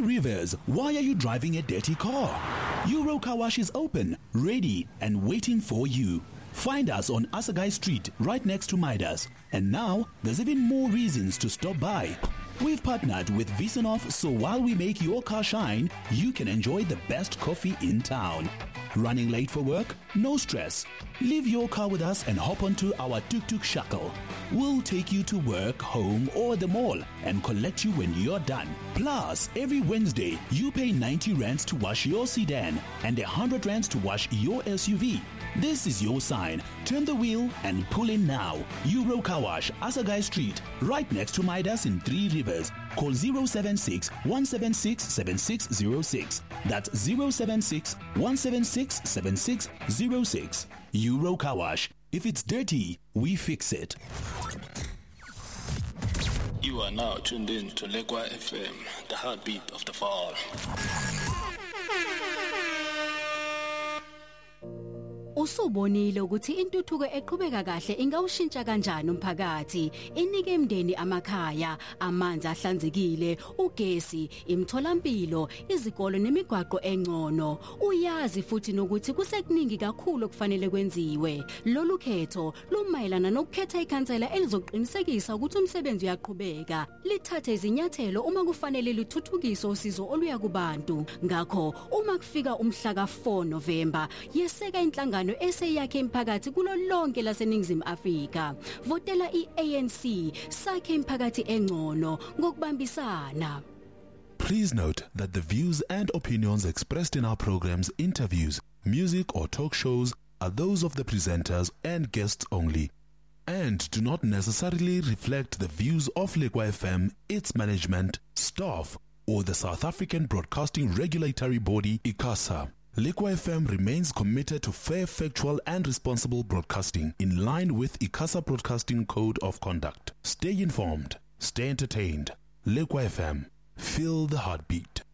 Rivers, why are you driving a dirty car? Euro Car Wash is open, ready, and waiting for you. Find us on Asagai Street, right next to Midas. And now, there's even more reasons to stop by. We've partnered with Visanov, so while we make your car shine, you can enjoy the best coffee in town. Running late for work? No stress. Leave your car with us and hop onto our tuk-tuk shuttle. We'll take you to work, home, or the mall and collect you when you're done. Plus, every Wednesday, you pay 90 rands to wash your sedan and 100 rands to wash your SUV. This is your sign. Turn the wheel and pull in now. Euro Car Wash, Asagai Street, right next to Midas in Three Rivers. Call 076 176 7606. That's 076 176 7606. Euro Car Wash. If it's dirty, we fix it. You are now tuned in to Lekwa FM, the heartbeat of the fall. Usubonile ukuthi intuthuko eqhubeka kahle ingawushintsha kanjani umphakathi, inike imndeni amakhaya, amanzi ahlanzekile, ugesi, imtholampilo, izikolo nemigwaqo engcono. Uyazi futhi nokuthi kusekuningi kakhulu okufanele kwenziwe. Lolu khetho lumayelana nokukhetha ikhansela elizoqinisekisa ukuthi umsebenzi uyaqhubeka. Lithathe izinyathelo uma kufanele lithuthukise usizo oluya kubantu. Ngakho, uma kufika umhla ka-4 November, yeseka inhlangano eseyakhe imphakathi kulo lonke laseNingizimu Afrika. Votela iANC, sakhe imphakathi engcono ngokubambisana. Please note that the views and opinions expressed in our programs, interviews, music or talk shows are those of the presenters and guests only, and do not necessarily reflect the views of Lekwa FM, its management, staff, or the South African Broadcasting Regulatory Body, ICASA. Lekwa FM remains committed to fair, factual and responsible broadcasting in line with ICASA Broadcasting Code of Conduct. Stay informed, stay entertained. Lekwa FM, feel the heartbeat.